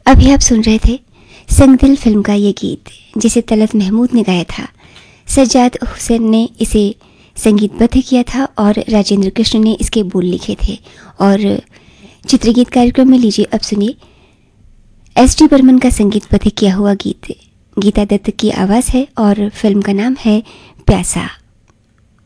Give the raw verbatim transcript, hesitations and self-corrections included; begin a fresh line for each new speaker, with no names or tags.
अभी आप सुन रहे थे संगदिल फिल्म का ये गीत, जिसे तलत महमूद ने गाया था। सज्जाद हुसैन ने इसे संगीतबद्ध किया था और राजेंद्र कृष्ण ने इसके बोल लिखे थे। और चित्रगीत कार्यक्रम में लीजिए अब सुनिए एस डी बर्मन का संगीतबद्ध किया हुआ गीत। गीता दत्त की आवाज़ है और फिल्म का नाम है प्यासा।